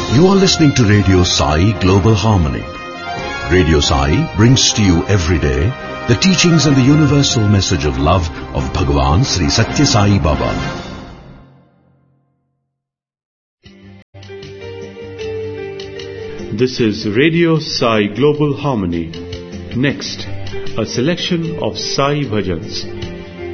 You are listening to Radio Sai Global Harmony. Radio Sai brings to you every day the teachings and the universal message of love of Bhagavan Sri Satya Sai Baba. This is Radio Sai Global Harmony. Next, a selection of Sai Bhajans